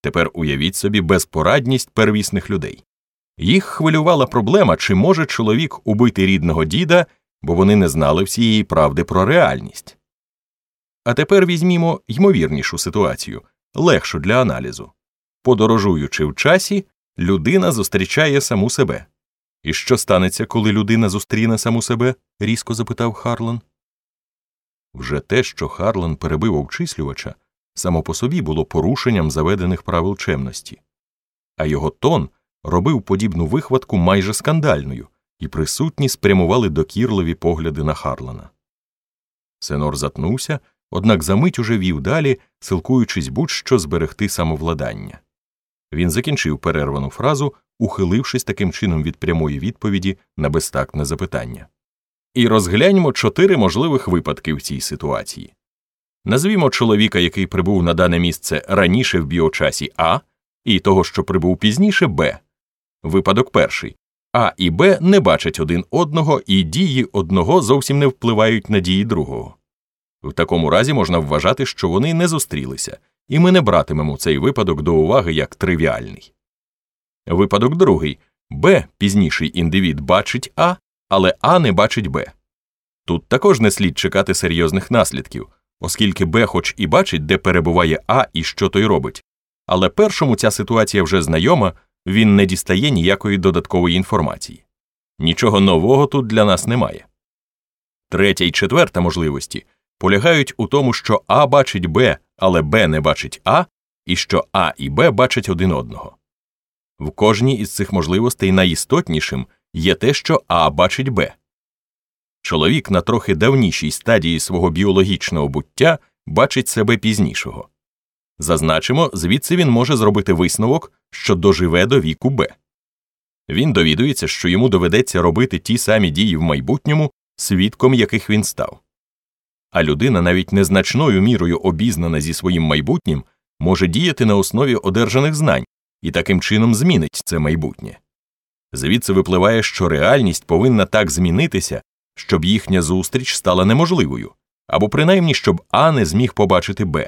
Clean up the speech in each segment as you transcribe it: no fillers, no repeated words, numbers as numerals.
Тепер уявіть собі безпорадність первісних людей. Їх хвилювала проблема, чи може чоловік убити рідного діда, бо вони не знали всієї правди про реальність. А тепер візьмімо ймовірнішу ситуацію, легшу для аналізу. Подорожуючи в часі, людина зустрічає саму себе. «І що станеться, коли людина зустріне саму себе?» – різко запитав Харлан. Вже те, що Харлан перебив обчислювача, само по собі було порушенням заведених правил чемності. А його тон робив подібну вихватку майже скандальною, і присутні спрямували докірливі погляди на Харлана. Сенор затнувся, однак за мить уже вів далі, силкуючись будь-що зберегти самовладання. Він закінчив перервану фразу, ухилившись таким чином від прямої відповіді на безтактне запитання. І розгляньмо 4 можливих випадки в цій ситуації. Назвімо чоловіка, який прибув на дане місце раніше в біочасі А, і того, що прибув пізніше Б. Випадок перший. А і Б не бачать один одного, і дії одного зовсім не впливають на дії другого. В такому разі можна вважати, що вони не зустрілися, і ми не братимемо цей випадок до уваги як тривіальний. Випадок другий. Б, пізніший індивід, бачить А, але А не бачить Б. Тут також не слід чекати серйозних наслідків, оскільки Б хоч і бачить, де перебуває А і що той робить, але першому ця ситуація вже знайома, він не дістає ніякої додаткової інформації. Нічого нового тут для нас немає. Третя і четверта можливості полягають у тому, що А бачить Б, але Б не бачить А, і що А і Б бачать один одного. В кожній із цих можливостей найістотнішим є те, що А бачить Б. Чоловік на трохи давнішій стадії свого біологічного буття бачить себе пізнішого. Зазначимо, звідси він може зробити висновок, що доживе до віку Б. Він довідується, що йому доведеться робити ті самі дії в майбутньому, свідком яких він став. А людина, навіть незначною мірою обізнана зі своїм майбутнім, може діяти на основі одержаних знань і таким чином змінить це майбутнє. Звідси випливає, що реальність повинна так змінитися, щоб їхня зустріч стала неможливою, або принаймні, щоб А не зміг побачити Б.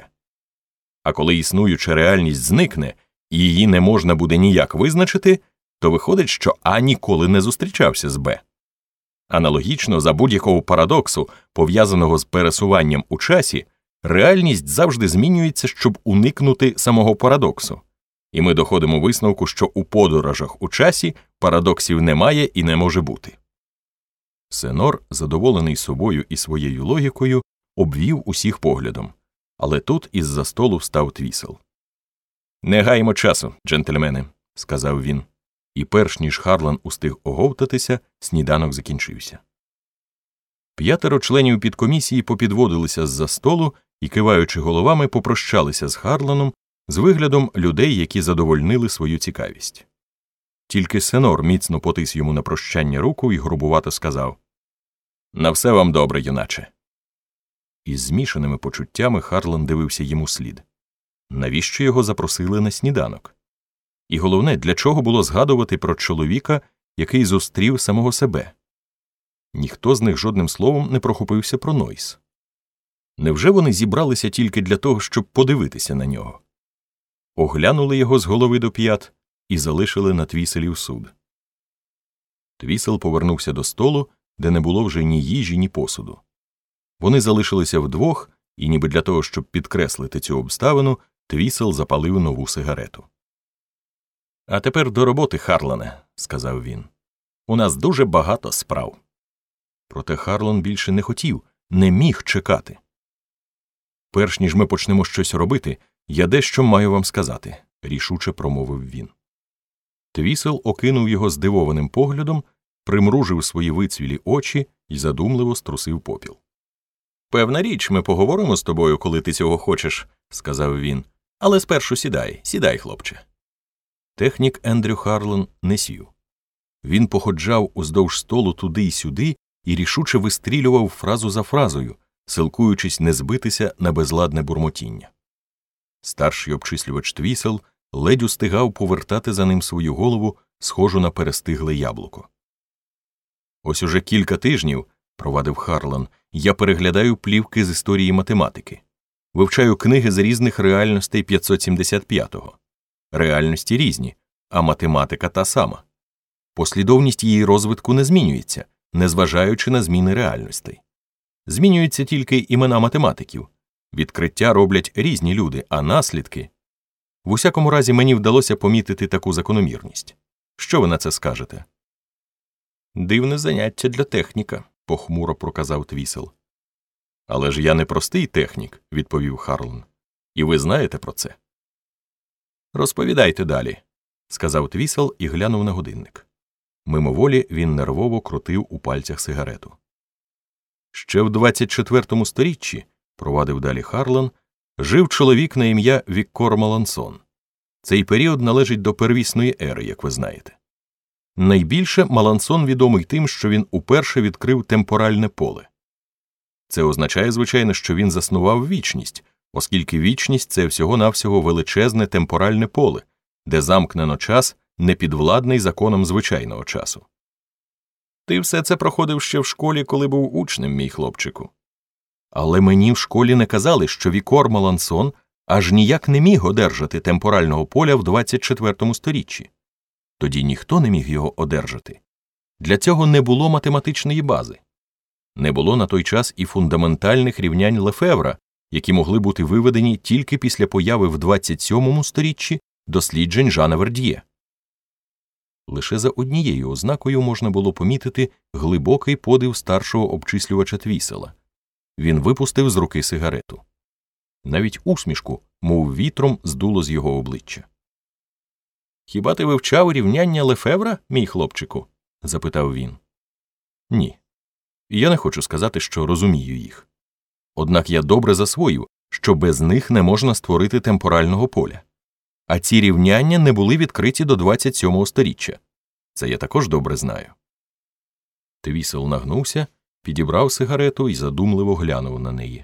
А коли існуюча реальність зникне, і її не можна буде ніяк визначити, то виходить, що А ніколи не зустрічався з Б. Аналогічно, за будь-якого парадоксу, пов'язаного з пересуванням у часі, реальність завжди змінюється, щоб уникнути самого парадоксу. І ми доходимо висновку, що у подорожах у часі парадоксів немає і не може бути. Сенор, задоволений собою і своєю логікою, обвів усіх поглядом. Але тут із-за столу встав Твісел. «Не гаймо часу, джентльмени», – сказав він. І перш ніж Харлан устиг оговтатися, сніданок закінчився. 5 членів підкомісії попідводилися з-за столу і, киваючи головами, попрощалися з Харланом з виглядом людей, які задовольнили свою цікавість. Тільки Сенор міцно потис йому на прощання руку і грубувато сказав: «На все вам добре, юначе». Із змішаними почуттями Харлан дивився йому слід. Навіщо його запросили на сніданок? І головне, для чого було згадувати про чоловіка, який зустрів самого себе? Ніхто з них жодним словом не прохопився про Нойс. Невже вони зібралися тільки для того, щоб подивитися на нього? Оглянули його з голови до п'ят і залишили на Твіселів суд. Твісел повернувся до столу, де не було вже ні їжі, ні посуду. Вони залишилися вдвох, і ніби для того, щоб підкреслити цю обставину, Твісел запалив нову сигарету. «А тепер до роботи, Харлане», – сказав він. «У нас дуже багато справ». Проте Харлан більше не хотів, не міг чекати. «Перш ніж ми почнемо щось робити, я дещо маю вам сказати», – рішуче промовив він. Твісел окинув його здивованим поглядом, примружив свої вицвілі очі і задумливо струсив попіл. «Певна річ, ми поговоримо з тобою, коли ти цього хочеш», – сказав він. «Але спершу сідай, хлопче». Технік Ендрю Харлан не сів. Він походжав уздовж столу туди й сюди і рішуче вистрілював фразу за фразою, силкуючись не збитися на безладне бурмотіння. Старший обчислювач Твісел ледь устигав повертати за ним свою голову, схожу на перестигле яблуко. «Ось уже кілька тижнів, – провадив Харлан, – я переглядаю плівки з історії математики. Вивчаю книги з різних реальностей 575-го. реальності різні, а математика та сама. Послідовність її розвитку не змінюється, незважаючи на зміни реальностей. Змінюються тільки імена математиків. Відкриття роблять різні люди, а наслідки… В усякому разі, мені вдалося помітити таку закономірність. Що ви на це скажете? Дивне заняття для техніка, похмуро проказав Твісел. Але ж я не простий технік, відповів Харлан. І ви знаєте про це. Розповідайте далі, сказав Твісел і глянув на годинник. Мимоволі він нервово крутив у пальцях сигарету. Ще в 24-му сторіччі, провадив далі Харлан, жив чоловік на ім'я Віккор Малансон. Цей період належить до первісної ери, як ви знаєте. Найбільше Малансон відомий тим, що він уперше відкрив темпоральне поле. Це означає, звичайно, що він заснував вічність, оскільки вічність – це всього-навсього величезне темпоральне поле, де замкнено час, не підвладний законам звичайного часу. Ти все це проходив ще в школі, коли був учнем, мій хлопчику. Але мені в школі не казали, що Віккор Малансон аж ніяк не міг одержати темпорального поля в 24-му сторіччі. Тоді ніхто не міг його одержати. Для цього не було математичної бази. Не було на той час і фундаментальних рівнянь Лефевра, які могли бути виведені тільки після появи в 27-му сторіччі досліджень Жана Верд'є. Лише за однією ознакою можна було помітити глибокий подив старшого обчислювача Твісела. Він випустив з руки сигарету. Навіть усмішку, мов вітром, здуло з його обличчя. «Хіба ти вивчав рівняння Лефевра, мій хлопчику?» – запитав він. «Ні. Я не хочу сказати, що розумію їх. Однак я добре засвоїв, що без них не можна створити темпорального поля. А ці рівняння не були відкриті до 27-го сторіччя. Це я також добре знаю». Твісел нагнувся, підібрав сигарету і задумливо глянув на неї.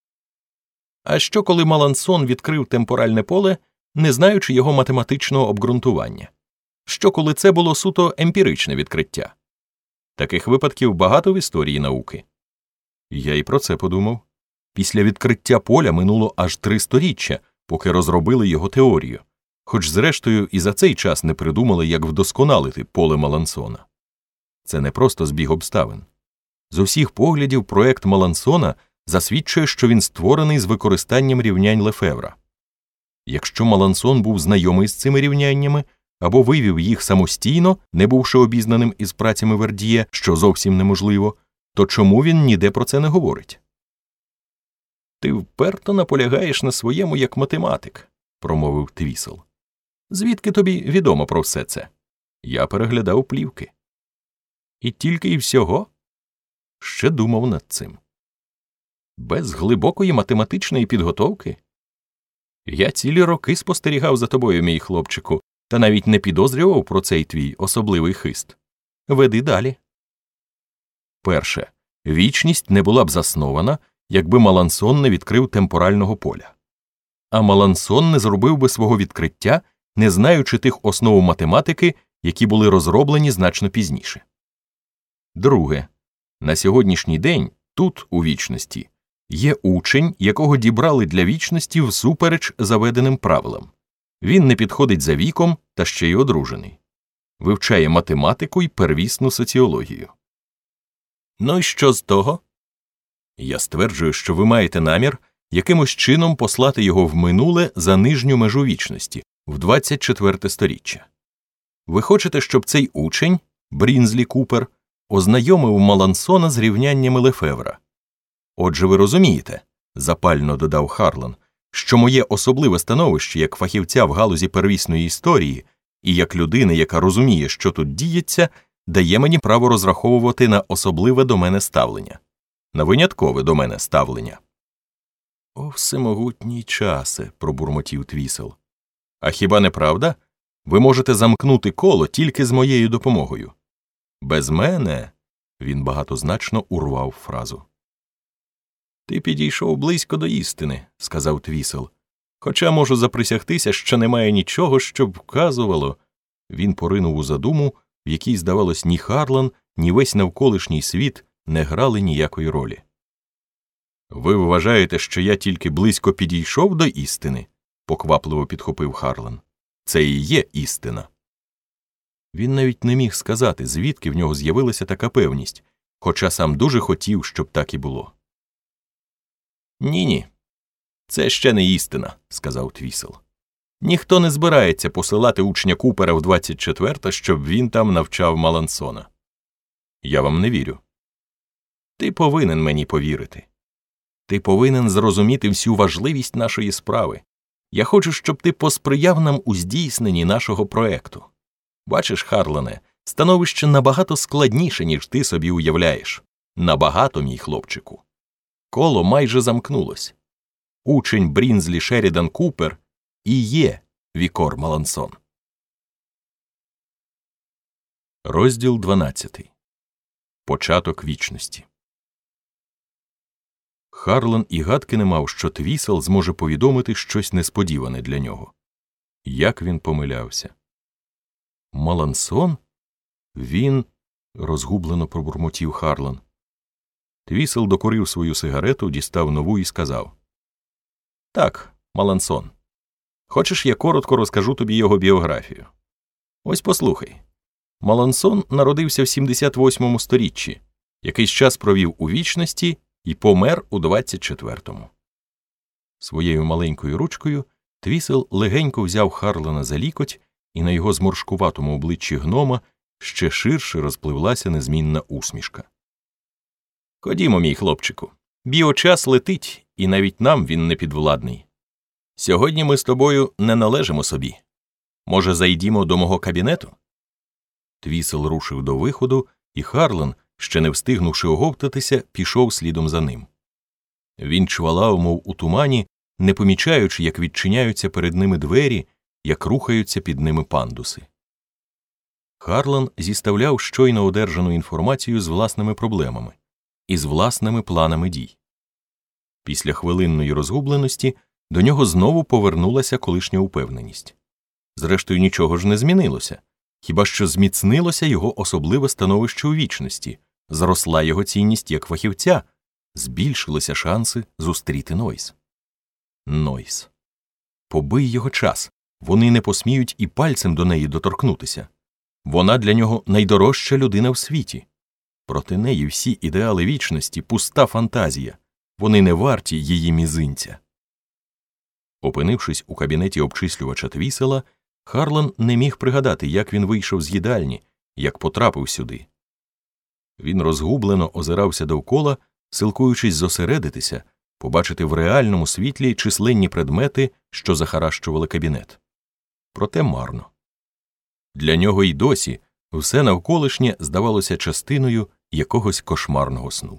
«А що, коли Малансон відкрив темпоральне поле, не знаючи його математичного обґрунтування? Що, коли це було суто емпіричне відкриття? Таких випадків багато в історії науки». Я і про це подумав. Після відкриття поля минуло аж 3 сторіччя, поки розробили його теорію, хоч зрештою і за цей час не придумали, як вдосконалити поле Малансона. Це не просто збіг обставин. З усіх поглядів проект Малансона засвідчує, що він створений з використанням рівнянь Лефевра. Якщо Малансон був знайомий з цими рівняннями або вивів їх самостійно, не бувши обізнаним із працями Верд'є, що зовсім неможливо, то чому він ніде про це не говорить? «Ти вперто наполягаєш на своєму як математик», – промовив Твісел. «Звідки тобі відомо про все це? Я переглядав плівки». «І тільки і всього?» Ще думав над цим. «Без глибокої математичної підготовки? Я цілі роки спостерігав за тобою, мій хлопчику, та навіть не підозрював про цей твій особливий хист. Веди далі». Перше. Вічність не була б заснована, якби Малансон не відкрив темпорального поля. А Малансон не зробив би свого відкриття, не знаючи тих основ математики, які були розроблені значно пізніше. Друге. На сьогоднішній день, тут, у вічності, є учень, якого дібрали для вічності всупереч заведеним правилам. Він не підходить за віком та ще й одружений. Вивчає математику й первісну соціологію. Ну і що з того? Я стверджую, що ви маєте намір якимось чином послати його в минуле за нижню межу вічності, в 24-те сторіччя. Ви хочете, щоб цей учень, Брінзлі Купер, ознайомив Малансона з рівняннями Лефевра. Отже, ви розумієте, запально додав Харлан, що моє особливе становище як фахівця в галузі первісної історії і як людини, яка розуміє, що тут діється, дає мені право розраховувати на особливе до мене ставлення. На виняткове до мене ставлення. «О, всемогутній часе», – пробурмотів Твісел. «А хіба не правда? Ви можете замкнути коло тільки з моєю допомогою. Без мене…» – він багатозначно урвав фразу. «Ти підійшов близько до істини», – сказав Твісел. «Хоча можу заприсягтися, що немає нічого, що б вказувало…» Він поринув у задуму, в якій, здавалось, ні Харлан, ні весь навколишній світ не грали ніякої ролі. «Ви вважаєте, що я тільки близько підійшов до істини?» – поквапливо підхопив Харлан. Це і є істина. Він навіть не міг сказати, звідки в нього з'явилася така певність, хоча сам дуже хотів, щоб так і було. «Ні-ні, це ще не істина», – сказав Твісел. «Ніхто не збирається посилати учня Купера в 24-те, щоб він там навчав Малансона. Я вам не вірю. Ти повинен мені повірити. Ти повинен зрозуміти всю важливість нашої справи. Я хочу, щоб ти посприяв нам у здійсненні нашого проекту. Бачиш, Харлене, становище набагато складніше, ніж ти собі уявляєш. Набагато, мій хлопчику. Коло майже замкнулось. Учень Брінзлі Шерідан Купер і є Вікор Малансон». Розділ 12. Початок вічності. Харлан і гадки не мав, що Твісел зможе повідомити щось несподіване для нього. Як він помилявся. «Малансон? Він...» – розгублено пробурмотів Харлан. Твісел докурив свою сигарету, дістав нову і сказав. «Так, Малансон. Хочеш, я коротко розкажу тобі його біографію? Ось послухай. Малансон народився в 78-му сторіччі, якийсь час провів у вічності і помер у 24-му». Своєю маленькою ручкою Твісел легенько взяв Харлана за лікоть, і на його зморшкуватому обличчі гнома ще ширше розпливлася незмінна усмішка. «Ходімо, мій хлопчику. Біочас летить, і навіть нам він не підвладний. Сьогодні ми з тобою не належимо собі. Може, зайдімо до мого кабінету?» Твісел рушив до виходу, і Харлан, ще не встигнувши оговтатися, пішов слідом за ним. Він чвалав, мов у тумані, не помічаючи, як відчиняються перед ними двері, як рухаються під ними пандуси. Харлан зіставляв щойно одержану інформацію з власними проблемами і з власними планами дій. Після хвилинної розгубленості до нього знову повернулася колишня упевненість. Зрештою, нічого ж не змінилося, хіба що зміцнилося його особливе становище у вічності, зросла його цінність як фахівця, збільшилися шанси зустріти Нойс. Нойс. Побий його час, вони не посміють і пальцем до неї доторкнутися. Вона для нього найдорожча людина в світі. Проти неї всі ідеали вічності – пуста фантазія, вони не варті її мізинця. Опинившись у кабінеті обчислювача Твісела, Харлан не міг пригадати, як він вийшов з їдальні, як потрапив сюди. Він розгублено озирався довкола, силкуючись зосередитися, побачити в реальному світлі численні предмети, що захаращували кабінет. Проте марно. Для нього й досі все навколишнє здавалося частиною якогось кошмарного сну.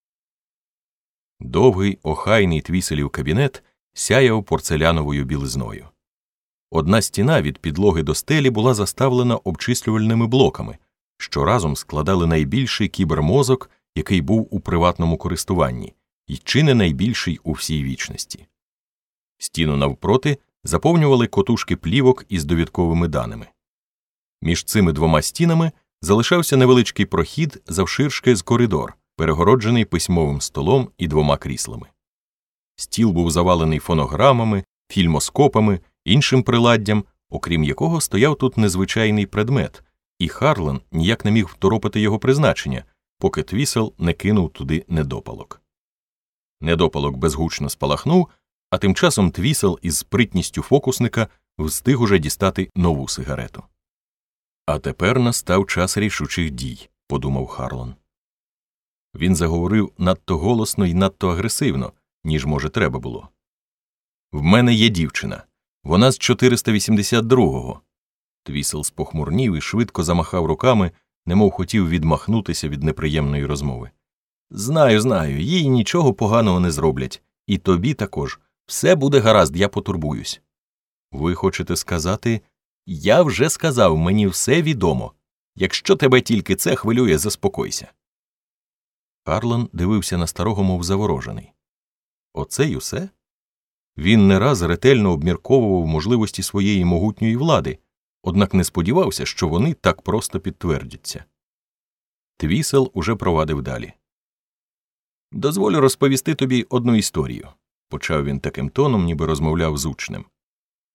Довгий, охайний Твіселів кабінет сяяв порцеляновою білизною. Одна стіна від підлоги до стелі була заставлена обчислювальними блоками, що разом складали найбільший кібермозок, який був у приватному користуванні, і чи не найбільший у всій вічності. Стіну навпроти заповнювали котушки плівок із довідковими даними. Між цими двома стінами залишався невеличкий прохід завширшки з коридор, перегороджений письмовим столом і двома кріслами. Стіл був завалений фонограмами, фільмоскопами, іншим приладдям, окрім якого стояв тут незвичайний предмет, і Харлан ніяк не міг второпати його призначення, поки Твісел не кинув туди недопалок. Недопалок безгучно спалахнув, а тим часом Твісел із спритністю фокусника встиг уже дістати нову сигарету. «А тепер настав час рішучих дій», – подумав Харлан. Він заговорив надто голосно і надто агресивно, ніж, може, треба було. «В мене є дівчина. Вона з 482-го». Твісел спохмурнів і швидко замахав руками, немов хотів відмахнутися від неприємної розмови. Знаю, їй нічого поганого не зроблять. І тобі також. Все буде гаразд, я потурбуюсь». «Ви хочете сказати...» «Я вже сказав, мені все відомо. Якщо тебе тільки це хвилює, заспокойся». Харлан дивився на старого, мов заворожений. Оце й усе? Він не раз ретельно обмірковував можливості своєї могутньої влади, однак не сподівався, що вони так просто підтвердяться. Твісел уже провадив далі. «Дозволю розповісти тобі одну історію», – почав він таким тоном, ніби розмовляв з учнем.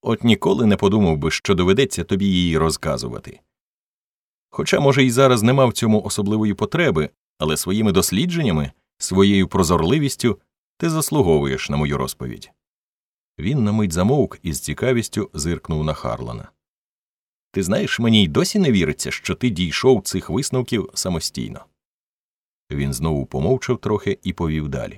От ніколи не подумав би, що доведеться тобі її розказувати. Хоча, може, і зараз нема в цьому особливої потреби, але своїми дослідженнями, своєю прозорливістю ти заслуговуєш на мою розповідь. Він на мить замовк і з цікавістю зиркнув на Харлана. Ти знаєш, мені й досі не віриться, що ти дійшов цих висновків самостійно. Він знову помовчав трохи і повів далі.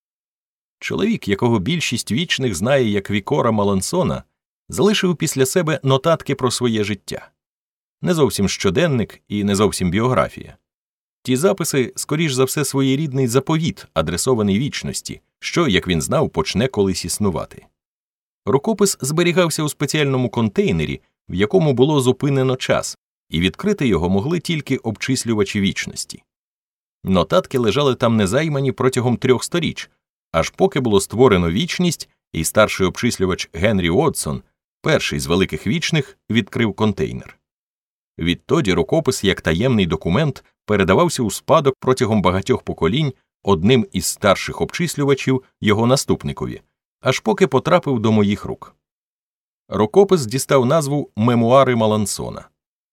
Чоловік, якого більшість вічних знає як Вікора Малансона, залишив після себе нотатки про своє життя. Не зовсім щоденник і не зовсім біографія. Ті записи, скоріш за все, своєрідний заповіт, адресований вічності, що, як він знав, почне колись існувати. Рукопис зберігався у спеціальному контейнері, в якому було зупинено час, і відкрити його могли тільки обчислювачі вічності. Нотатки лежали там незаймані протягом 3 сторіч, аж поки було створено вічність, і старший обчислювач Генрі Уотсон, перший з великих вічних, відкрив контейнер. Відтоді рукопис як таємний документ передавався у спадок протягом багатьох поколінь одним із старших обчислювачів його наступникові, аж поки потрапив до моїх рук. Рукопис дістав назву «Мемуари Малансона».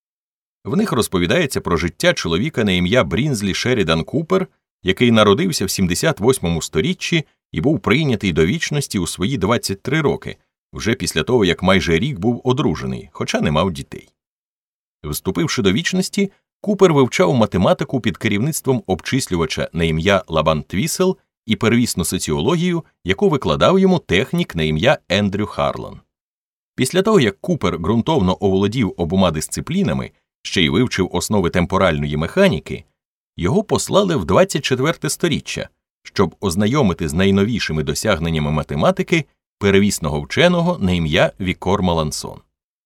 В них розповідається про життя чоловіка на ім'я Брінзлі Шерідан Купер, який народився в 78-му сторіччі і був прийнятий до вічності у свої 23 роки, вже після того, як майже рік був одружений, хоча не мав дітей. Вступивши до вічності, Купер вивчав математику під керівництвом обчислювача на ім'я Лабан Твісел і первісну соціологію, яку викладав йому технік на ім'я Ендрю Харлан. Після того, як Купер ґрунтовно оволодів обома дисциплінами, ще й вивчив основи темпоральної механіки, його послали в 24-те сторіччя, щоб ознайомити з найновішими досягненнями математики первісного вченого на ім'я Вікор Малансон.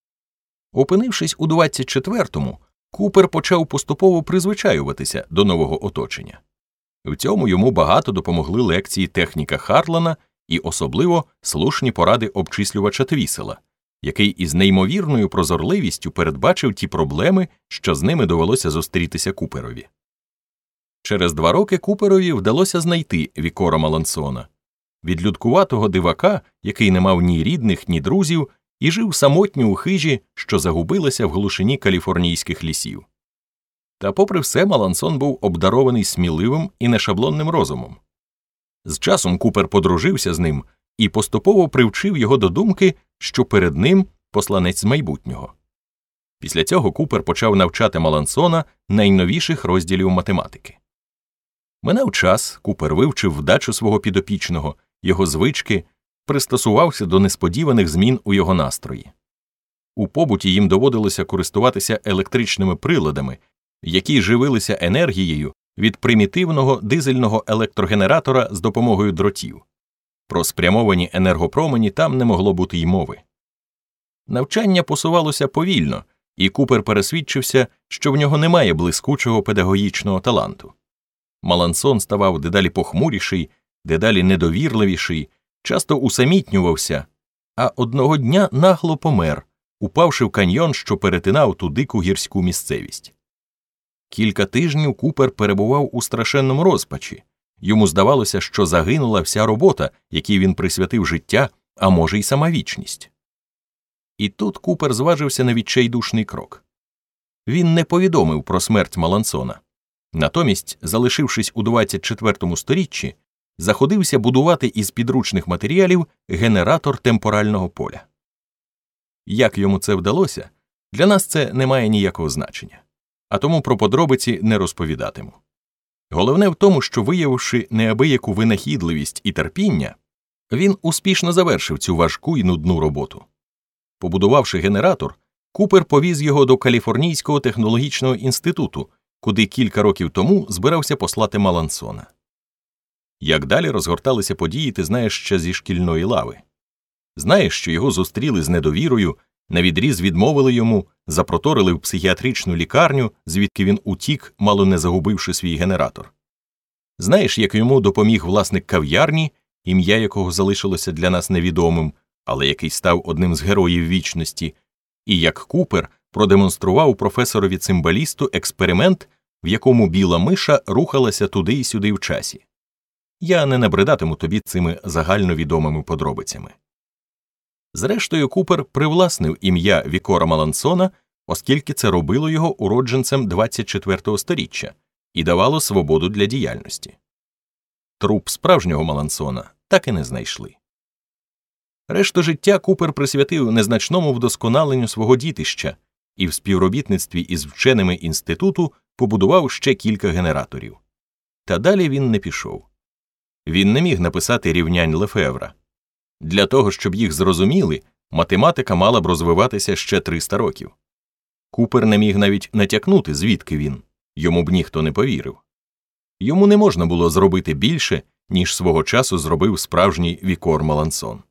Опинившись у 24-му, Купер почав поступово призвичаюватися до нового оточення. В цьому йому багато допомогли лекції техніка Харлана і особливо слушні поради обчислювача Твісела, який із неймовірною прозорливістю передбачив ті проблеми, що з ними довелося зустрітися Куперові. Через 2 роки Куперові вдалося знайти Вікора Малансона, відлюдкуватого дивака, який не мав ні рідних, ні друзів, і жив самотньо у хижі, що загубилася в глушині каліфорнійських лісів. Та попри все Малансон був обдарований сміливим і нешаблонним розумом. З часом Купер подружився з ним і поступово привчив його до думки, що перед ним посланець з майбутнього. Після цього Купер почав навчати Малансона найновіших розділів математики. Минав час, Купер вивчив вдачу свого підопічного, його звички, пристосувався до несподіваних змін у його настрої. У побуті їм доводилося користуватися електричними приладами, які живилися енергією від примітивного дизельного електрогенератора з допомогою дротів. Про спрямовані енергопромені там не могло бути й мови. Навчання посувалося повільно, і Купер пересвідчився, що в нього немає блискучого педагогічного таланту. Малансон ставав дедалі похмуріший, дедалі недовірливіший, часто усамітнювався, а одного дня нагло помер, упавши в каньйон, що перетинав ту дику гірську місцевість. Кілька тижнів Купер перебував у страшенному розпачі. Йому здавалося, що загинула вся робота, якій він присвятив життя, а може й сама вічність. І тут Купер зважився на відчайдушний крок. Він не повідомив про смерть Малансона. Натомість, залишившись у 24-му сторіччі, заходився будувати із підручних матеріалів генератор темпорального поля. Як йому це вдалося, для нас це не має ніякого значення, а тому про подробиці не розповідатиму. Головне в тому, що, виявивши неабияку винахідливість і терпіння, він успішно завершив цю важку і нудну роботу. Побудувавши генератор, Купер повіз його до Каліфорнійського технологічного інституту, куди кілька років тому збирався послати Малансона. Як далі розгорталися події, ти знаєш ще зі шкільної лави. Знаєш, що його зустріли з недовірою, навідріз відмовили йому, запроторили в психіатричну лікарню, звідки він утік, мало не загубивши свій генератор. Знаєш, як йому допоміг власник кав'ярні, ім'я якого залишилося для нас невідомим, але який став одним з героїв вічності, і як Купер продемонстрував професорові-цимбалісту експеримент, в якому біла миша рухалася туди й сюди в часі. Я не набридатиму тобі цими загальновідомими подробицями. Зрештою, Купер привласнив ім'я Вікора Малансона, оскільки це робило його уродженцем 24-го сторіччя і давало свободу для діяльності. Труп справжнього Малансона так і не знайшли. Решту життя Купер присвятив незначному вдосконаленню свого дітища і в співробітництві із вченими інституту побудував ще кілька генераторів. Та далі він не пішов. Він не міг написати рівнянь Лефевра. Для того, щоб їх зрозуміли, математика мала б розвиватися ще 300 років. Купер не міг навіть натякнути, звідки він. Йому б ніхто не повірив. Йому не можна було зробити більше, ніж свого часу зробив справжній Вікор Малансон.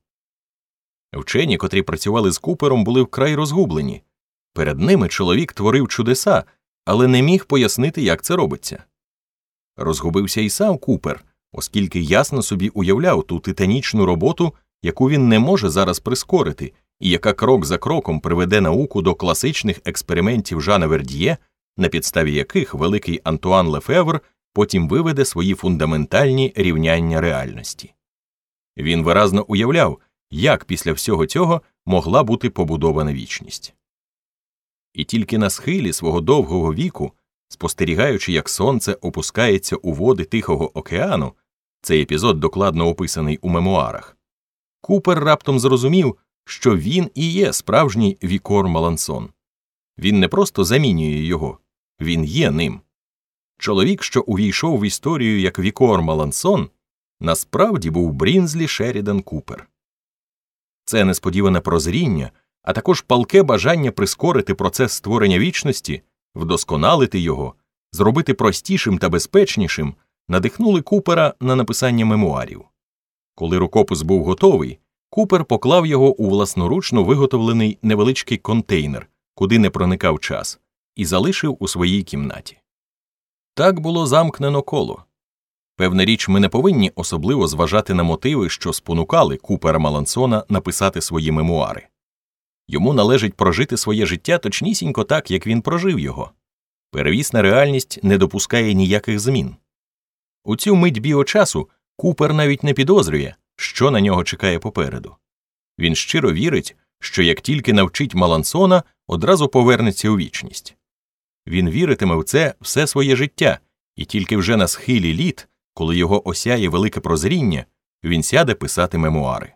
Вчені, котрі працювали з Купером, були вкрай розгублені. Перед ними чоловік творив чудеса, але не міг пояснити, як це робиться. Розгубився і сам Купер, оскільки ясно собі уявляв ту титанічну роботу, яку він не може зараз прискорити, і яка крок за кроком приведе науку до класичних експериментів Жана Верд'є, на підставі яких великий Антуан Лефевр потім виведе свої фундаментальні рівняння реальності. Він виразно уявляв, як після всього цього могла бути побудована вічність. І тільки на схилі свого довгого віку, спостерігаючи, як сонце опускається у води Тихого океану, цей епізод докладно описаний у мемуарах, Купер раптом зрозумів, що він і є справжній Вікор Малансон. Він не просто замінює його, він є ним. Чоловік, що увійшов в історію як Вікор Малансон, насправді був Брінзлі Шерідан Купер. Це несподіване прозріння, а також палке бажання прискорити процес створення вічності, вдосконалити його, зробити простішим та безпечнішим, надихнули Купера на написання мемуарів. Коли рукопис був готовий, Купер поклав його у власноручно виготовлений невеличкий контейнер, куди не проникав час, і залишив у своїй кімнаті. Так було замкнено коло. Певна річ, ми не повинні особливо зважати на мотиви, що спонукали Купера Малансона написати свої мемуари. Йому належить прожити своє життя точнісінько так, як він прожив його. Первісна реальність не допускає ніяких змін. У цю мить біочасу Купер навіть не підозрює, що на нього чекає попереду. Він щиро вірить, що як тільки навчить Малансона, одразу повернеться у вічність. Він віритиме в це все своє життя, і тільки вже на схилі літ, коли його осяє велике прозріння, він сяде писати мемуари.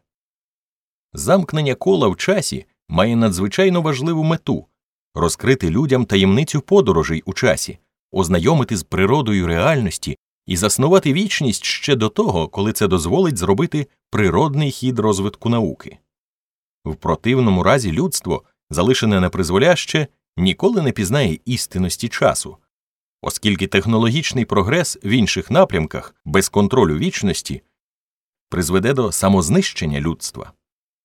Замкнення кола в часі має надзвичайно важливу мету – розкрити людям таємницю подорожей у часі, ознайомити з природою реальності і заснувати вічність ще до того, коли це дозволить зробити природний хід розвитку науки. В противному разі людство, залишене непризволяще, ніколи не пізнає істинності часу, оскільки технологічний прогрес в інших напрямках без контролю вічності призведе до самознищення людства.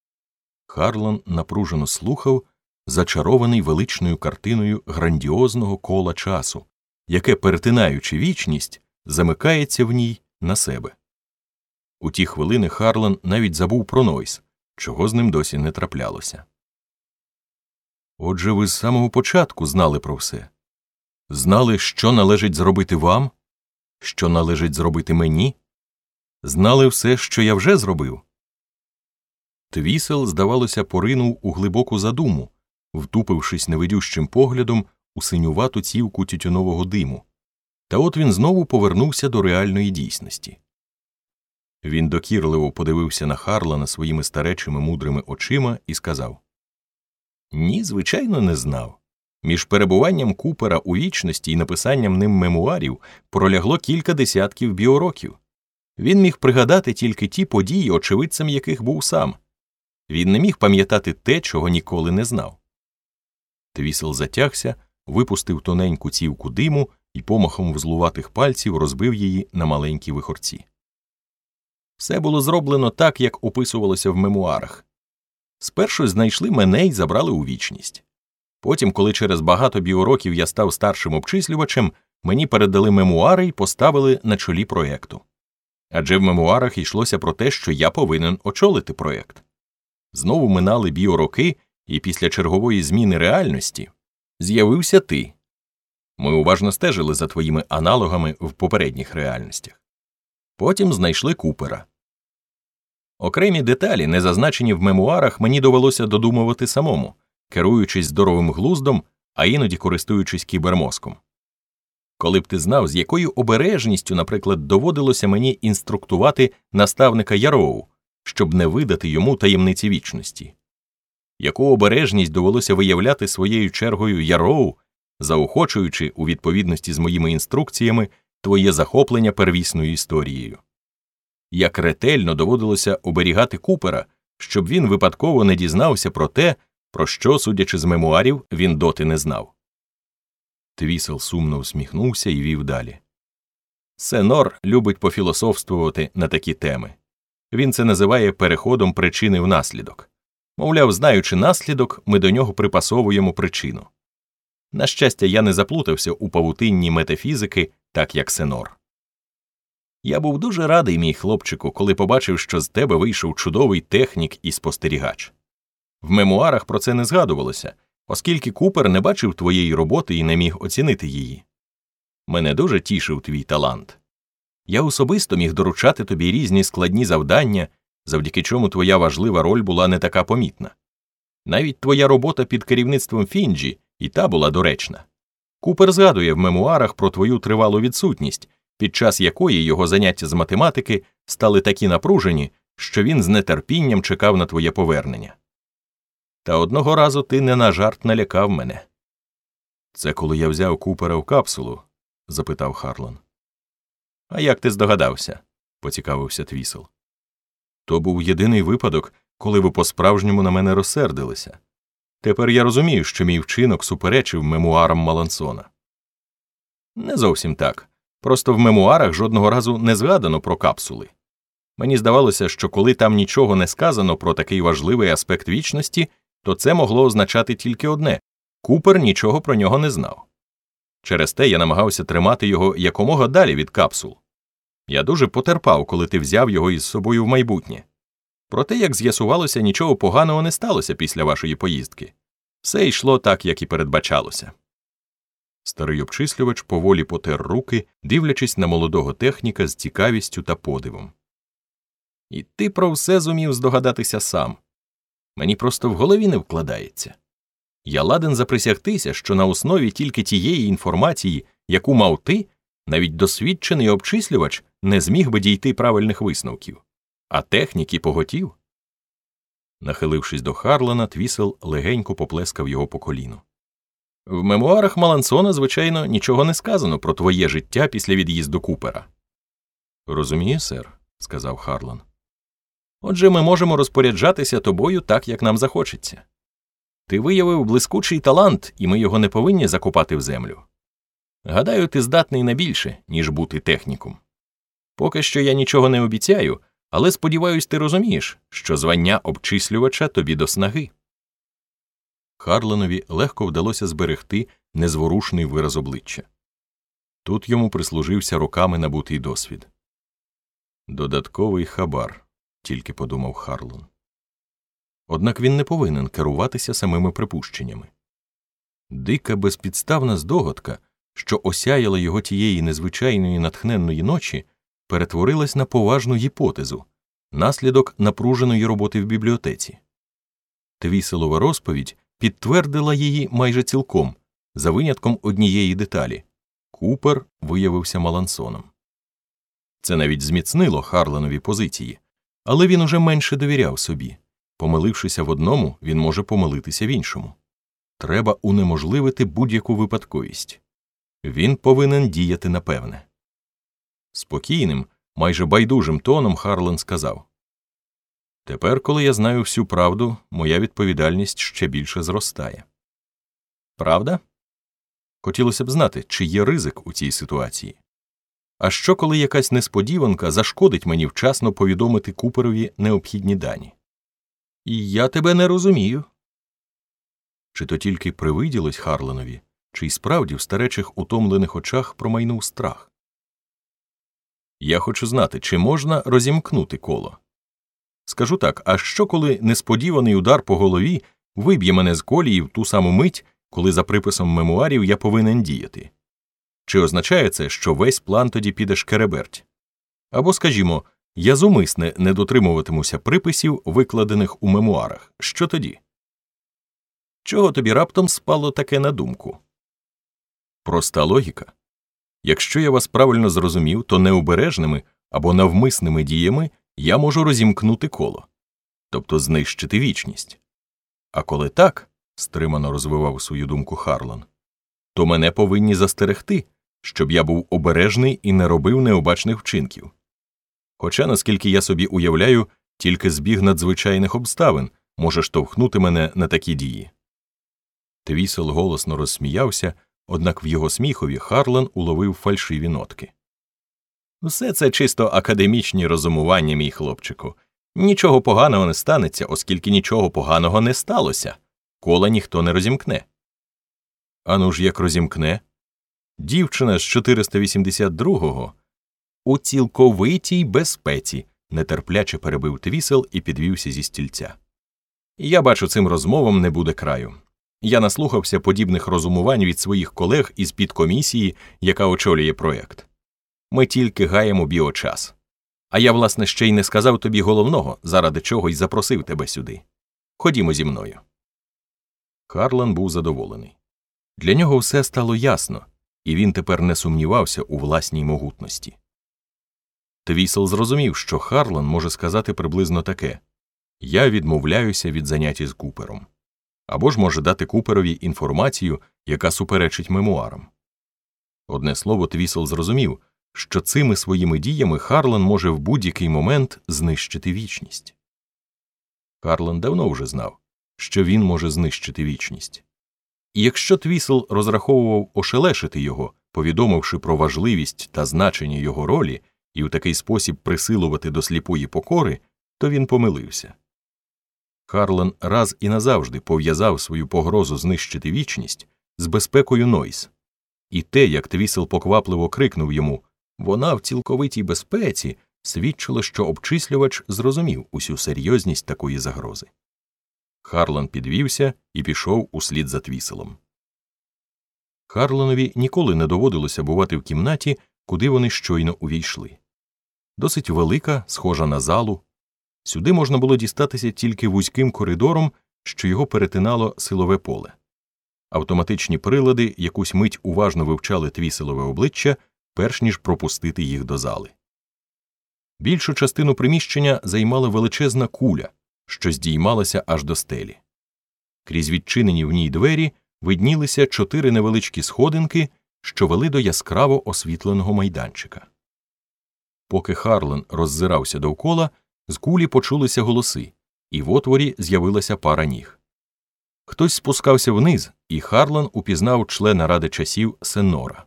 Харлан напружено слухав, зачарований величною картиною грандіозного кола часу, яке, перетинаючи вічність, замикається в ній на себе. У ті хвилини Харлан навіть забув про Нойс, чого з ним досі не траплялося. Отже, ви з самого початку знали про все? Знали, що належить зробити вам? Що належить зробити мені? Знали все, що я вже зробив? Твісел, здавалося, поринув у глибоку задуму, втупившись невидющим поглядом у синювату цівку тютюнового диму. Та от він знову повернувся до реальної дійсності. Він докірливо подивився на Харлана своїми старечими мудрими очима і сказав: «Ні, звичайно, не знав. Між перебуванням Купера у вічності і написанням ним мемуарів пролягло кілька десятків біороків. Він міг пригадати тільки ті події, очевидцем яких був сам. Він не міг пам'ятати те, чого ніколи не знав». Твісел затягся, випустив тоненьку цівку диму і помахом вузлуватих пальців розбив її на маленькі вихорці. Все було зроблено так, як описувалося в мемуарах. Спершу знайшли мене і забрали у вічність. Потім, коли через багато біороків я став старшим обчислювачем, мені передали мемуари і поставили на чолі проєкту. Адже в мемуарах йшлося про те, що я повинен очолити проєкт. Знову минали біороки, і після чергової зміни реальності з'явився ти. Ми уважно стежили за твоїми аналогами в попередніх реальностях. Потім знайшли Купера. Окремі деталі, не зазначені в мемуарах, мені довелося додумувати самому, керуючись здоровим глуздом, а іноді користуючись кібермозком. Коли б ти знав, з якою обережністю, наприклад, доводилося мені інструктувати наставника Яроу, щоб не видати йому таємниці вічності. Яку обережність довелося виявляти своєю чергою Яроу, заохочуючи, у відповідності з моїми інструкціями, твоє захоплення первісною історією. Як ретельно доводилося оберігати Купера, щоб він випадково не дізнався про те, про що, судячи з мемуарів, він доти не знав. Твісел сумно усміхнувся і вів далі. Сенор любить пофілософствувати на такі теми. Він це називає переходом причини в наслідок. Мовляв, знаючи наслідок, ми до нього припасовуємо причину. На щастя, я не заплутався у павутинні метафізики, так як Сенор. Я був дуже радий, мій хлопчику, коли побачив, що з тебе вийшов чудовий технік і спостерігач. В мемуарах про це не згадувалося, оскільки Купер не бачив твоєї роботи і не міг оцінити її. Мене дуже тішив твій талант. Я особисто міг доручати тобі різні складні завдання, завдяки чому твоя важлива роль була не така помітна. Навіть твоя робота під керівництвом Фінджі і та була доречна. Купер згадує в мемуарах про твою тривалу відсутність, під час якої його заняття з математики стали такі напружені, що він з нетерпінням чекав на твоє повернення. Та одного разу ти не на жарт налякав мене. «Це коли я взяв Купера в капсулу?» – запитав Харлан. «А як ти здогадався?» – поцікавився Твісел. «То був єдиний випадок, коли ви по-справжньому на мене розсердилися. Тепер я розумію, що мій вчинок суперечив мемуарам Малансона». «Не зовсім так. Просто в мемуарах жодного разу не згадано про капсули. Мені здавалося, що коли там нічого не сказано про такий важливий аспект вічності, то це могло означати тільки одне – Купер нічого про нього не знав. Через те я намагався тримати його якомога далі від капсул. Я дуже потерпав, коли ти взяв його із собою в майбутнє. Проте, як з'ясувалося, нічого поганого не сталося після вашої поїздки. Все йшло так, як і передбачалося». Старий обчислювач поволі потер руки, дивлячись на молодого техніка з цікавістю та подивом. «І ти про все зумів здогадатися сам. Мені просто в голові не вкладається. Я ладен заприсягтися, що на основі тільки тієї інформації, яку мав ти, навіть досвідчений обчислювач не зміг би дійти правильних висновків. А техніки поготів». Нахилившись до Харлана, Твісел легенько поплескав його по коліну. «В мемуарах Малансона, звичайно, нічого не сказано про твоє життя після від'їзду Купера». «Розумію, сер», – сказав Харлан. «Отже, ми можемо розпоряджатися тобою так, як нам захочеться. Ти виявив блискучий талант, і ми його не повинні закопати в землю. Гадаю, ти здатний на більше, ніж бути техніком. Поки що я нічого не обіцяю, але сподіваюсь, ти розумієш, що звання обчислювача тобі до снаги». Харланові легко вдалося зберегти незворушний вираз обличчя. Тут йому прислужився роками набутий досвід. «Додатковий хабар», – тільки подумав Харлан. Однак він не повинен керуватися самими припущеннями. Дика безпідставна здогадка, що осяяла його тієї незвичайної натхненної ночі, перетворилась на поважну гіпотезу, наслідок напруженої роботи в бібліотеці. Твіселова розповідь підтвердила її майже цілком, за винятком однієї деталі – Купер виявився Малансоном. Це навіть зміцнило Харланові позиції, але він уже менше довіряв собі. Помилившися в одному, він може помилитися в іншому. Треба унеможливити будь-яку випадковість. Він повинен діяти напевне. Спокійним, майже байдужим тоном Харлан сказав: «Тепер, коли я знаю всю правду, моя відповідальність ще більше зростає». «Правда?» Хотілося б знати, чи є ризик у цій ситуації. А що, коли якась несподіванка зашкодить мені вчасно повідомити Куперові необхідні дані? І я тебе не розумію. Чи то тільки привиділось Харланові, чи й справді в старечих утомлених очах промайнув страх? Я хочу знати, чи можна розімкнути коло. Скажу так, а що, коли несподіваний удар по голові виб'є мене з колії в ту саму мить, коли за приписом мемуарів я повинен діяти? Чи означає це, що весь план тоді піде шкереберть? Або, скажімо, я зумисне не дотримуватимуся приписів, викладених у мемуарах. Що тоді? Чого тобі раптом спало таке на думку? Проста логіка. Якщо я вас правильно зрозумів, то необережними або навмисними діями я можу розімкнути коло, тобто знищити вічність. А коли так, стримано розвивав свою думку Харлан, то мене повинні застерегти, щоб я був обережний і не робив необачних вчинків. Хоча, наскільки я собі уявляю, тільки збіг надзвичайних обставин може штовхнути мене на такі дії. Твісел голосно розсміявся, однак в його сміхові Харлан уловив фальшиві нотки. «Все це чисто академічні розумування, мій хлопчику. Нічого поганого не станеться, оскільки нічого поганого не сталося. Кола ніхто не розімкне». «Ану ж як розімкне?» «Дівчина з 482-го у цілковитій безпеці», нетерпляче перебив Твісел і підвівся зі стільця. «Я бачу, цим розмовам не буде краю. Я наслухався подібних розумувань від своїх колег із підкомісії, яка очолює проєкт. Ми тільки гаємо біочас. А я, власне, ще й не сказав тобі головного, заради чого й запросив тебе сюди. Ходімо зі мною». Харлан був задоволений. Для нього все стало ясно, і він тепер не сумнівався у власній могутності. Твісел зрозумів, що Харлан може сказати приблизно таке: «Я відмовляюся від занять із Купером». Або ж може дати Куперові інформацію, яка суперечить мемуарам. Одне слово, Твісел зрозумів, що цими своїми діями Харлан може в будь-який момент знищити вічність. Харлан давно вже знав, що він може знищити вічність. І якщо Твісел розраховував ошелешити його, повідомивши про важливість та значення його ролі і у такий спосіб присилувати до сліпої покори, то він помилився. Харлан раз і назавжди пов'язав свою погрозу знищити вічність з безпекою Нойс. І те, як Твісел поквапливо крикнув йому «Вона в цілковитій безпеці», свідчило, що обчислювач зрозумів усю серйозність такої загрози. Харлан підвівся і пішов услід за Твіселом. Харланові ніколи не доводилося бувати в кімнаті, куди вони щойно увійшли. Досить велика, схожа на залу. Сюди можна було дістатися тільки вузьким коридором, що його перетинало силове поле. Автоматичні прилади якусь мить уважно вивчали Твіселове обличчя, перш ніж пропустити їх до зали. Більшу частину приміщення займала величезна куля, що здіймалася аж до стелі. Крізь відчинені в ній двері виднілися 4 невеличкі сходинки, що вели до яскраво освітленого майданчика. Поки Харлан роззирався довкола, з кулі почулися голоси, і в отворі з'явилася пара ніг. Хтось спускався вниз, і Харлан упізнав члена Ради часів Сеннора.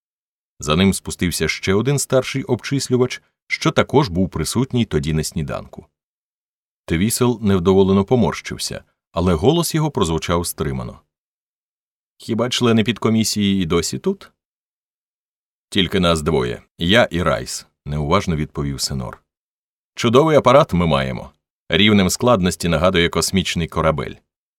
За ним спустився ще один старший обчислювач, що також був присутній тоді на сніданку. Твісел невдоволено поморщився, але голос його прозвучав стримано. «Хіба члени підкомісії і досі тут?» «Тільки нас двоє. Я і Райс», – неуважно відповів Сеннор. «Чудовий апарат ми маємо. Рівнем складності нагадує космічний корабель».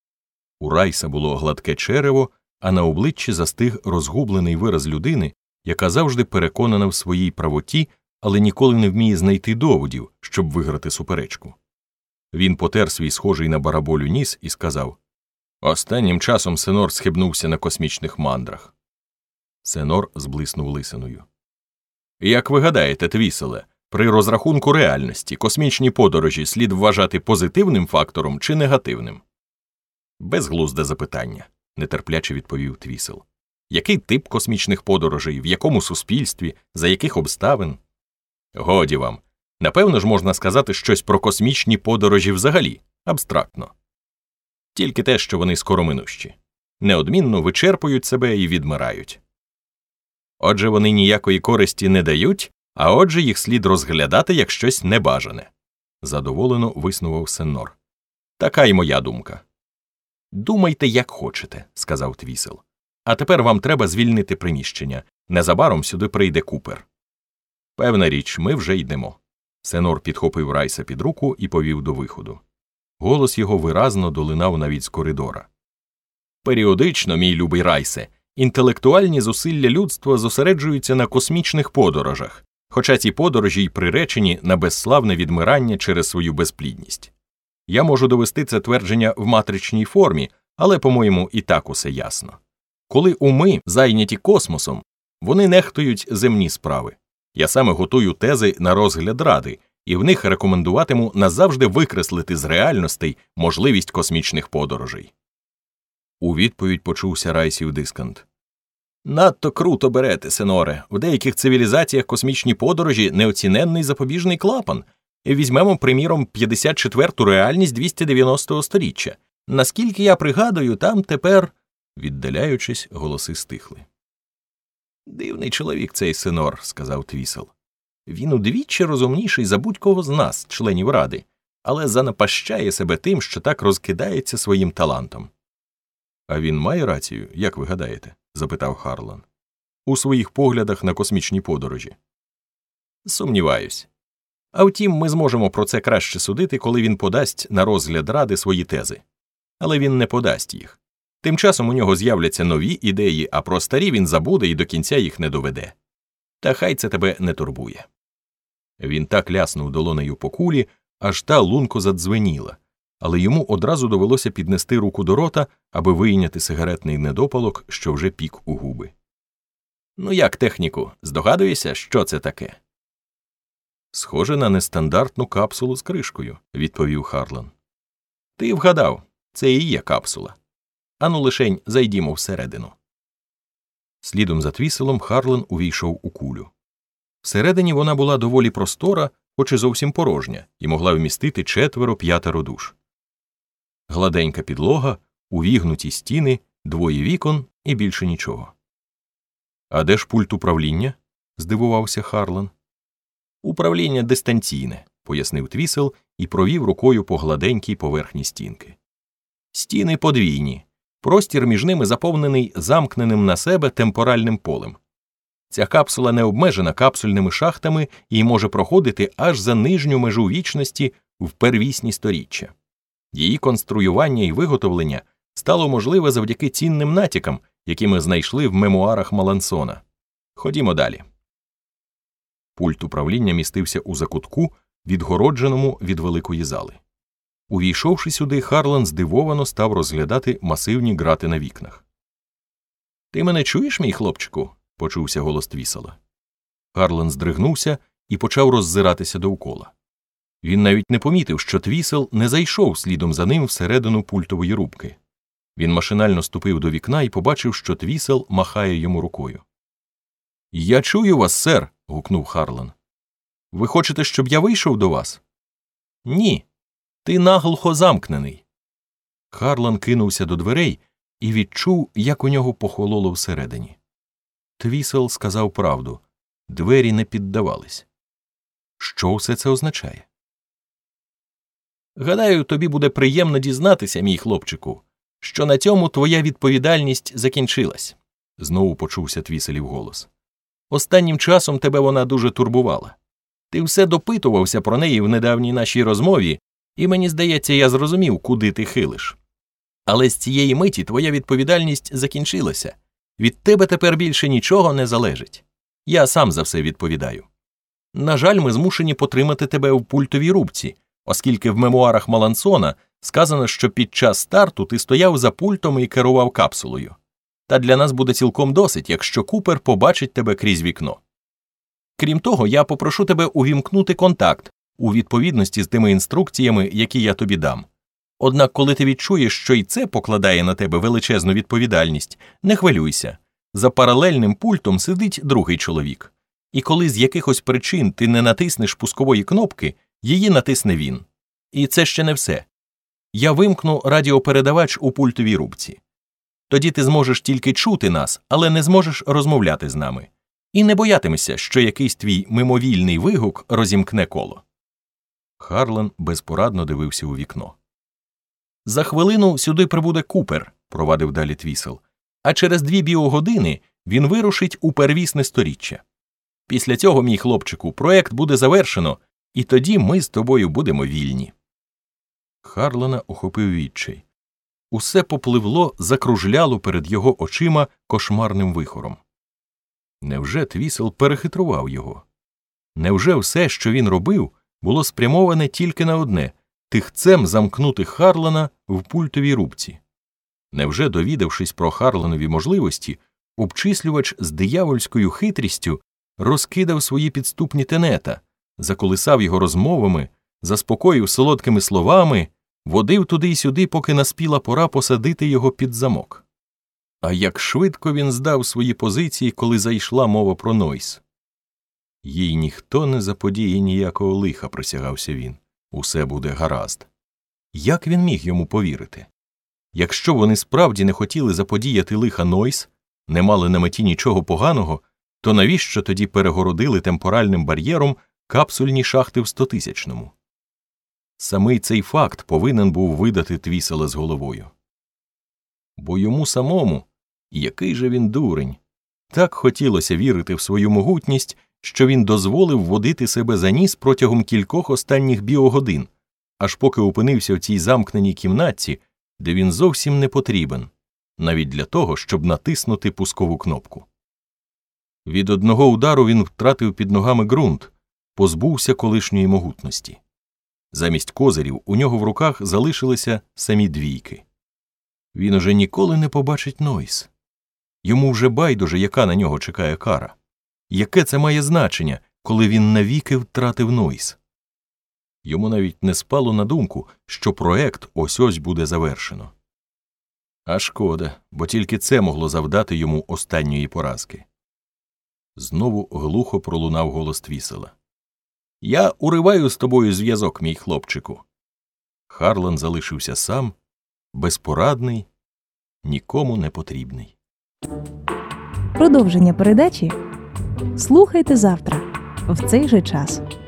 У Райса було гладке черево, а на обличчі застиг розгублений вираз людини, яка завжди переконана в своїй правоті, але ніколи не вміє знайти доводів, щоб виграти суперечку. Він потер свій схожий на бараболю ніс і сказав: «Останнім часом Сеннор схибнувся на космічних мандрах». Сеннор зблиснув лисиною. «Як ви гадаєте, Твіселе, при розрахунку реальності космічні подорожі слід вважати позитивним фактором чи негативним?» «Безглузде запитання», – нетерпляче відповів Твісел. «Який тип космічних подорожей, в якому суспільстві, за яких обставин?» «Годі вам. Напевно ж можна сказати щось про космічні подорожі взагалі, абстрактно. Тільки те, що вони скороминущі. Неодмінно вичерпують себе і відмирають. Отже, вони ніякої користі не дають, а отже їх слід розглядати як щось небажане», – задоволено виснував Сеннор. «Така й моя думка». «Думайте, як хочете», – сказав Твісел. «А тепер вам треба звільнити приміщення. Незабаром сюди прийде Купер». «Певна річ, ми вже йдемо». Сеннор підхопив Райса під руку і повів до виходу. Голос його виразно долинав навіть з коридора. «Періодично, мій любий Райсе, інтелектуальні зусилля людства зосереджуються на космічних подорожах, Хоча ці подорожі й приречені на безславне відмирання через свою безплідність. Я можу довести це твердження в матричній формі, але, по-моєму, і так усе ясно. Коли уми зайняті космосом, вони нехтують земні справи. Я саме готую тези на розгляд Ради, і в них рекомендуватиму назавжди викреслити з реальностей можливість космічних подорожей. У відповідь почувся Райсів дискант. Надто круто берете, сеноре. В деяких цивілізаціях космічні подорожі – неоціненний запобіжний клапан. Візьмемо, приміром, 54-ту реальність 290-го сторіччя. Наскільки я пригадую, там тепер… Віддаляючись, голоси стихли. «Дивний чоловік цей сенор», – сказав Твісел. «Він удвічі розумніший за будь-кого з нас, членів Ради, але занапащає себе тим, що так розкидається своїм талантом». «А він має рацію, як ви гадаєте?» – запитав Харлан. «У своїх поглядах на космічні подорожі». «Сумніваюсь. А втім, ми зможемо про це краще судити, коли він подасть на розгляд Ради свої тези. Але він не подасть їх. Тим часом у нього з'являться нові ідеї, а про старі він забуде і до кінця їх не доведе. Та хай це тебе не турбує». Він так ляснув долонею по кулі, аж та лунко задзвеніла, але йому одразу довелося піднести руку до рота, аби вийняти сигаретний недопалок, що вже пік у губи. «Ну як, техніку, здогадуєшся, що це таке?» «Схоже на нестандартну капсулу з кришкою», – відповів Харлан. «Ти вгадав, це і є капсула. Ану лишень зайдімо всередину». Слідом за Твіселом Харлан увійшов у кулю. Всередині вона була доволі простора, хоч і зовсім порожня, і могла вмістити 4-5 душ. Гладенька підлога, увігнуті стіни, 2 вікон і більше нічого. «А де ж пульт управління?» – здивувався Харлан. «Управління дистанційне», – пояснив Твісел і провів рукою по гладенькій поверхні стінки. «Стіни подвійні. Простір між ними заповнений замкненим на себе темпоральним полем. Ця капсула не обмежена капсульними шахтами і може проходити аж за нижню межу вічності в первісні сторіччя. Її конструювання і виготовлення стало можливе завдяки цінним натякам, які ми знайшли в мемуарах Малансона. Ходімо далі». Пульт управління містився у закутку, відгородженому від великої зали. Увійшовши сюди, Харлан здивовано став розглядати масивні грати на вікнах. «Ти мене чуєш, мій хлопчику?» – почувся голос Твісела. Харлан здригнувся і почав роззиратися довкола. Він навіть не помітив, що Твісел не зайшов слідом за ним всередину пультової рубки. Він машинально ступив до вікна і побачив, що Твісел махає йому рукою. «Я чую вас, сер!» – гукнув Харлан. «Ви хочете, щоб я вийшов до вас?» «Ні. Ти наглухо замкнений». Харлан кинувся до дверей і відчув, як у нього похололо всередині. Твісел сказав правду. Двері не піддавались. Що все це означає? «Гадаю, тобі буде приємно дізнатися, мій хлопчику, що на цьому твоя відповідальність закінчилась», – знову почувся Твіселів голос. «Останнім часом тебе вона дуже турбувала. Ти все допитувався про неї в недавній нашій розмові, і мені здається, я зрозумів, куди ти хилиш. Але з цієї миті твоя відповідальність закінчилася. Від тебе тепер більше нічого не залежить. Я сам за все відповідаю. На жаль, ми змушені потримати тебе в пультовій рубці, оскільки в мемуарах Малансона сказано, що під час старту ти стояв за пультом і керував капсулою. Та для нас буде цілком досить, якщо Купер побачить тебе крізь вікно. Крім того, я попрошу тебе увімкнути контакт у відповідності з тими інструкціями, які я тобі дам. Однак, коли ти відчуєш, що і це покладає на тебе величезну відповідальність, не хвилюйся. За паралельним пультом сидить другий чоловік. І коли з якихось причин ти не натиснеш пускової кнопки, її натисне він. І це ще не все. Я вимкну радіопередавач у пультовій рубці. Тоді ти зможеш тільки чути нас, але не зможеш розмовляти з нами. І не боятимешся, що якийсь твій мимовільний вигук розімкне коло. Харлан безпорадно дивився у вікно. «За хвилину сюди прибуде Купер», – провадив далі Твісел, «а через 2 біогодини він вирушить у первісне сторіччя. Після цього, мій хлопчику, проект буде завершено, і тоді ми з тобою будемо вільні». Харлана охопив відчай. Усе попливло, закружляло перед його очима кошмарним вихором. Невже Твісел перехитрував його? Невже все, що він робив, було спрямоване тільки на одне – тихцем замкнути Харлана в пультовій рубці? Невже, довідавшись про Харленові можливості, обчислювач з диявольською хитрістю розкидав свої підступні тенета, заколисав його розмовами, заспокоїв солодкими словами, водив туди й сюди, поки наспіла пора посадити його під замок? А як швидко він здав свої позиції, коли зайшла мова про Нойс. «Їй ніхто не заподіє ніякого лиха», – присягався він. «Усе буде гаразд». Як він міг йому повірити? Якщо вони справді не хотіли заподіяти лиха Нойс, не мали на меті нічого поганого, то навіщо тоді перегородили темпоральним бар'єром капсульні шахти в 100-тисячному? Самий цей факт повинен був видати Твісела з головою. Бо йому самому, який же він дурень, так хотілося вірити в свою могутність, що він дозволив водити себе за ніс протягом кількох останніх біогодин, аж поки опинився в цій замкненій кімнатці, де він зовсім не потрібен, навіть для того, щоб натиснути пускову кнопку. Від одного удару він втратив під ногами ґрунт, позбувся колишньої могутності. Замість козирів у нього в руках залишилися самі двійки. Він уже ніколи не побачить Нойс. Йому вже байдуже, яка на нього чекає кара. Яке це має значення, коли він навіки втратив Нойс? Йому навіть не спало на думку, що проект ось-ось буде завершено. А шкода, бо тільки це могло завдати йому останньої поразки. Знову глухо пролунав голос Твісела. «Я уриваю з тобою зв'язок, мій хлопчику». Харлан залишився сам, безпорадний, нікому не потрібний. Продовження передачі слухайте завтра в цей же час.